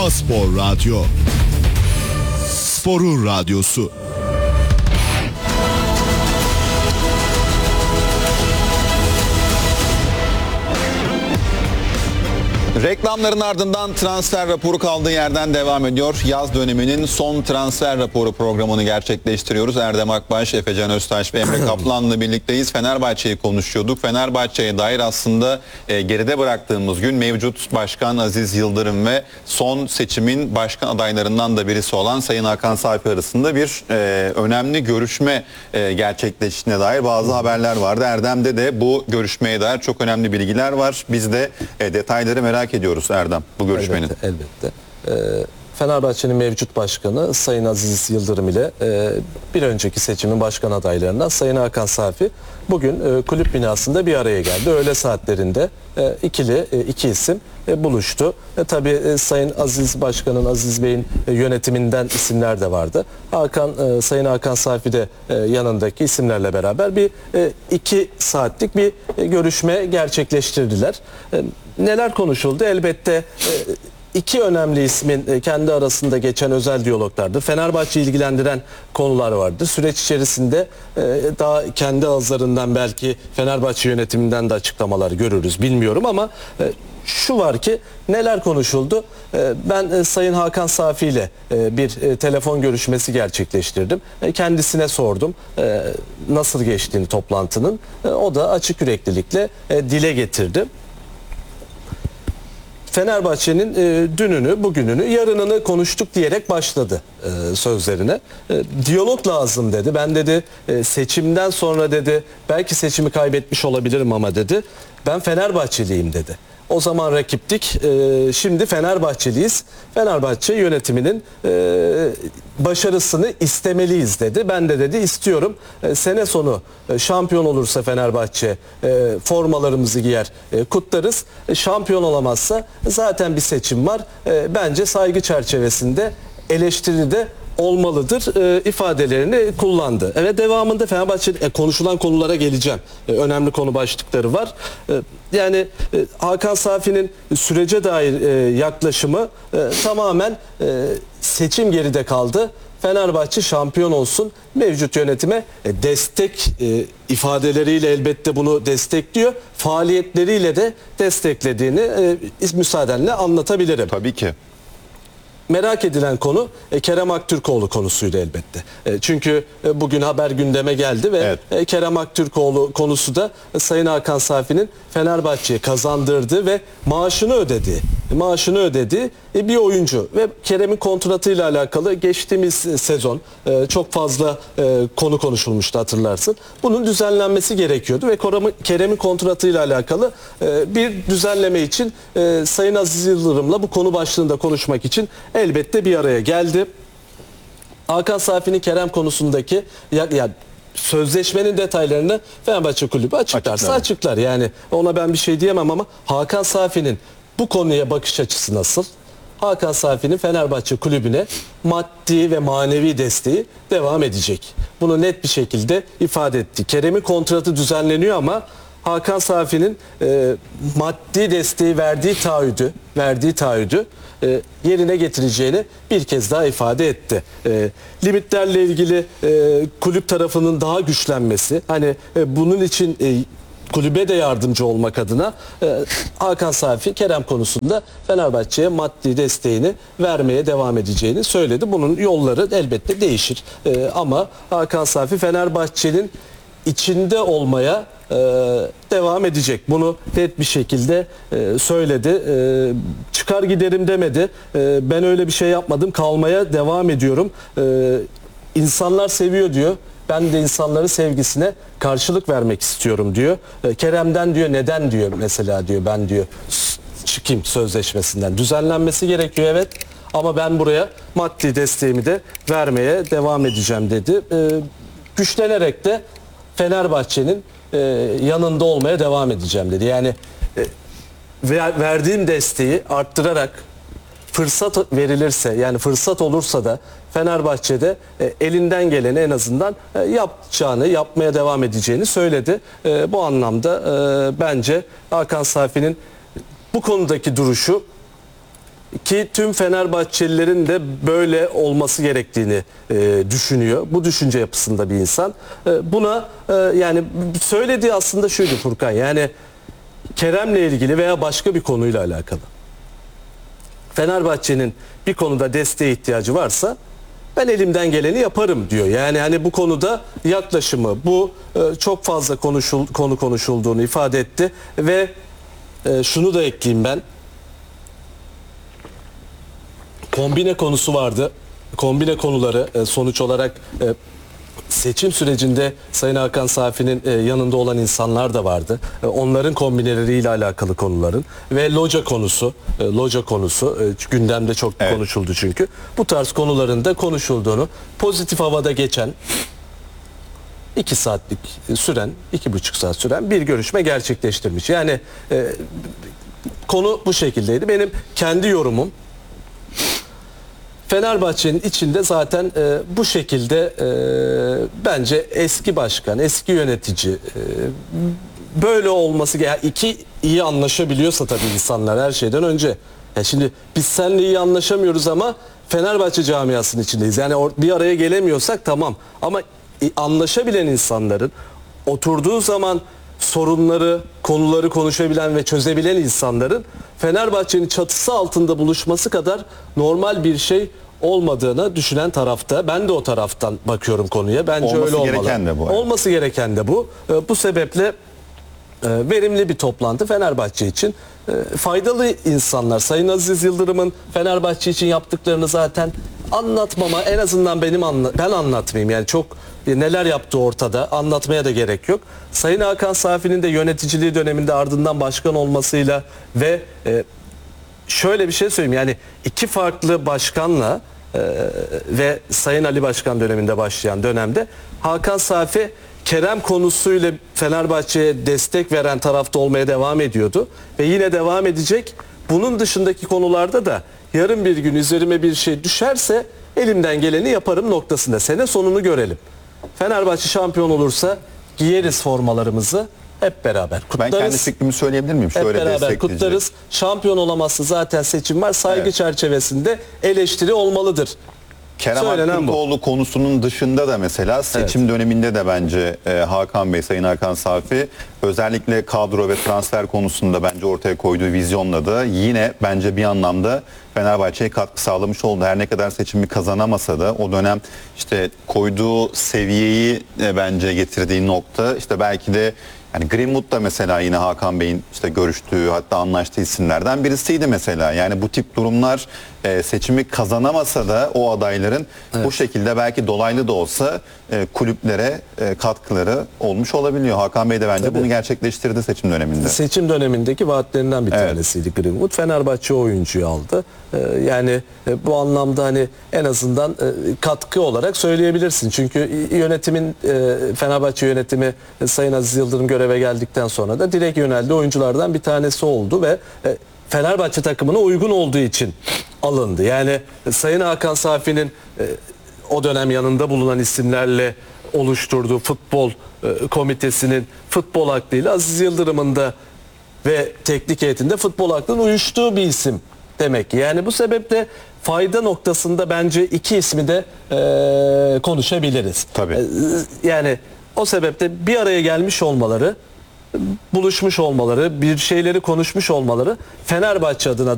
A-Spor Radyo. Sporun radyosu. Reklamların ardından transfer raporu kaldığı yerden devam ediyor. Yaz döneminin son transfer raporu programını gerçekleştiriyoruz. Erdem Akbaş, Efecan Öztaş ve Emre Kaplan'la birlikteyiz. Fenerbahçe'yi konuşuyorduk. Fenerbahçe'ye dair aslında geride bıraktığımız gün mevcut Başkan Aziz Yıldırım ve son seçimin başkan adaylarından da birisi olan Sayın Hakan Safi arasında bir önemli görüşme gerçekleştiğine dair bazı haberler vardı. Erdem'de de bu görüşmeye dair çok önemli bilgiler var. Biz de detayları merak ediyoruz Erdem bu görüşmenin. Elbette. Fenerbahçe'nin mevcut başkanı Sayın Aziz Yıldırım ile bir önceki seçimin başkan adaylarından Sayın Hakan Safi bugün kulüp binasında bir araya geldi. Öğle saatlerinde iki isim buluştu. Tabii Sayın Aziz Başkan'ın, Aziz Bey'in yönetiminden isimler de vardı. Sayın Hakan Safi de yanındaki isimlerle beraber bir 2 saatlik bir görüşme gerçekleştirdiler. Neler konuşuldu? Elbette iki önemli ismin kendi arasında geçen özel diyaloglardı. Fenerbahçe'yi ilgilendiren konular vardı. Süreç içerisinde daha kendi ağızlarından belki Fenerbahçe yönetiminden de açıklamalar görürüz, bilmiyorum ama şu var ki neler konuşuldu? Ben Sayın Hakan Safi ile bir telefon görüşmesi gerçekleştirdim. Kendisine sordum nasıl geçtiğini toplantının. O da açık yüreklilikle dile getirdi. Fenerbahçe'nin dününü, bugününü, yarınını konuştuk diyerek başladı sözlerine. Diyalog lazım dedi. Ben dedi seçimden sonra dedi belki seçimi kaybetmiş olabilirim ama dedi ben Fenerbahçeliyim dedi. O zaman rakiptik, şimdi Fenerbahçeliyiz. Fenerbahçe yönetiminin başarısını istemeliyiz dedi. Ben de dedi istiyorum. Sene sonu şampiyon olursa Fenerbahçe formalarımızı giyer, kutlarız. Şampiyon olamazsa zaten bir seçim var. Bence saygı çerçevesinde eleştiri de olmalıdır ifadelerini kullandı. Evet, devamında Fenerbahçe konuşulan konulara geleceğim. Önemli konu başlıkları var. Yani Hakan Safi'nin sürece dair yaklaşımı tamamen seçim geride kaldı. Fenerbahçe şampiyon olsun, mevcut yönetime destek ifadeleriyle elbette bunu destekliyor. Faaliyetleriyle de desteklediğini müsaadenle anlatabilirim. Tabii ki. Merak edilen konu Kerem Aktürkoğlu konusuydu elbette. Çünkü bugün haber gündeme geldi ve evet, Kerem Aktürkoğlu konusu da Sayın Hakan Safi'nin Fenerbahçe'ye kazandırdığı ve maaşını ödediği bir oyuncu ve Kerem'in kontratıyla alakalı geçtiğimiz sezon çok fazla konu konuşulmuştu, hatırlarsın. Bunun düzenlenmesi gerekiyordu ve Kerem'in kontratıyla alakalı bir düzenleme için Sayın Aziz Yıldırım'la bu konu başlığında konuşmak için elbette bir araya geldi. Hakan Safi'nin Kerem konusundaki sözleşmenin detaylarını Fenerbahçe Kulübü açıklarsa açıklar. Yani ona ben bir şey diyemem ama Hakan Safi'nin bu konuya bakış açısı nasıl? Hakan Safi'nin Fenerbahçe Kulübü'ne maddi ve manevi desteği devam edecek. Bunu net bir şekilde ifade etti. Kerem'in kontratı düzenleniyor ama Hakan Safi'nin maddi desteği verdiği taahhüdü yerine getireceğini bir kez daha ifade etti. Limitlerle ilgili kulüp tarafının daha güçlenmesi, hani bunun için kulübe de yardımcı olmak adına Hakan Safi Kerem konusunda Fenerbahçe'ye maddi desteğini vermeye devam edeceğini söyledi. Bunun yolları elbette değişir. Ama Hakan Safi Fenerbahçe'nin içinde olmaya devam edecek. Bunu net bir şekilde söyledi. Çıkar giderim demedi. Ben öyle bir şey yapmadım. Kalmaya devam ediyorum. İnsanlar seviyor diyor. Ben de insanların sevgisine karşılık vermek istiyorum diyor. Kerem'den diyor neden diyor mesela diyor ben diyor çıkayım sözleşmesinden. Düzenlenmesi gerekiyor evet ama ben buraya maddi desteğimi de vermeye devam edeceğim dedi. Güçlenerek de Fenerbahçe'nin yanında olmaya devam edeceğim dedi. Yani verdiğim desteği arttırarak fırsat verilirse, yani fırsat olursa da Fenerbahçe'de elinden geleni en azından yapmaya devam edeceğini söyledi. Bu anlamda bence Hakan Safi'nin bu konudaki duruşu ki tüm Fenerbahçelilerin de böyle olması gerektiğini düşünüyor. Bu düşünce yapısında bir insan. Buna yani söylediği aslında şuydu Furkan, yani Kerem'le ilgili veya başka bir konuyla alakalı. Fenerbahçe'nin bir konuda desteğe ihtiyacı varsa ben elimden geleni yaparım diyor. Yani hani bu konuda yaklaşımı, bu çok fazla konu konuşulduğunu ifade etti ve şunu da ekleyeyim ben. Kombine konusu vardı. Kombine konuları sonuç olarak seçim sürecinde Sayın Hakan Safi'nin yanında olan insanlar da vardı. Onların kombineleriyle alakalı konuların ve loca konusu gündemde çok konuşuldu çünkü. Bu tarz konuların da konuşulduğunu, pozitif havada geçen 2 saatlik süren, 2,5 saat süren bir görüşme gerçekleştirmiş. Yani konu bu şekildeydi. Benim kendi yorumum, Fenerbahçe'nin içinde zaten bu şekilde bence eski başkan, eski yönetici böyle olması gerekiyor. İki iyi anlaşabiliyorsa tabii insanlar her şeyden önce. Şimdi biz seninle iyi anlaşamıyoruz ama Fenerbahçe camiasının içindeyiz. Yani bir araya gelemiyorsak tamam, ama anlaşabilen insanların oturduğu zaman sorunları, konuları konuşabilen ve çözebilen insanların Fenerbahçe'nin çatısı altında buluşması kadar normal bir şey olmadığını düşünen tarafta. Ben de o taraftan bakıyorum konuya. Bence Olması öyle olmalı. gereken de bu, evet. Olması gereken de bu. Bu sebeple verimli bir toplantı Fenerbahçe için. Faydalı insanlar. Sayın Aziz Yıldırım'ın Fenerbahçe için yaptıklarını zaten anlatmama, en azından ben anlatmayayım. Yani çok neler yaptığı ortada, anlatmaya da gerek yok. Sayın Hakan Safi'nin de yöneticiliği döneminde ardından başkan olmasıyla ve şöyle bir şey söyleyeyim, yani 2 farklı başkanla ve Sayın Ali Başkan döneminde başlayan dönemde Hakan Safi Kerem konusuyla Fenerbahçe'ye destek veren tarafta olmaya devam ediyordu ve yine devam edecek. Bunun dışındaki konularda da yarın bir gün üzerime bir şey düşerse elimden geleni yaparım noktasında. Sene sonunu görelim. Fenerbahçe şampiyon olursa giyeriz formalarımızı, hep beraber kutlarız. Ben kendi fikrimi söyleyebilir miyim? Hep Şöyle beraber kutlarız. Şampiyon olamazsa zaten seçim var. Saygı çerçevesinde eleştiri olmalıdır. Kerem Söylenen Aktürkoğlu konusunun dışında da mesela seçim döneminde de bence Hakan Bey, Sayın Hakan Safi özellikle kadro ve transfer konusunda bence ortaya koyduğu vizyonla da yine bence bir anlamda Fenerbahçe'ye katkı sağlamış oldu. Her ne kadar seçimi kazanamasa da o dönem işte koyduğu seviyeyi bence getirdiği nokta, işte belki de yani Greenwood da mesela yine Hakan Bey'in işte görüştüğü, hatta anlaştığı isimlerden birisiydi mesela. Yani bu tip durumlar seçimi kazanamasa da o adayların bu şekilde belki dolaylı da olsa kulüplere katkıları olmuş olabiliyor. Hakan Bey de bence bunu gerçekleştirdi seçim döneminde. Seçim dönemindeki vaatlerinden bir tanesiydi Greenwood. Fenerbahçe oyuncuyu aldı. Yani bu anlamda hani en azından katkı olarak söyleyebilirsin. Çünkü yönetimin, Fenerbahçe yönetimi Sayın Aziz Yıldırım göreve geldikten sonra da direkt yöneldi oyunculardan bir tanesi oldu ve Fenerbahçe takımına uygun olduğu için alındı. Yani Sayın Hakan Safi'nin o dönem yanında bulunan isimlerle oluşturduğu futbol komitesinin futbol aklıyla Aziz Yıldırım'ın da ve teknik heyetinde futbol aklının uyuştuğu bir isim demek ki. Yani bu sebeple fayda noktasında bence 2 ismi de konuşabiliriz. Tabii. Yani o sebeple bir araya gelmiş olmaları, buluşmuş olmaları, bir şeyleri konuşmuş olmaları Fenerbahçe adına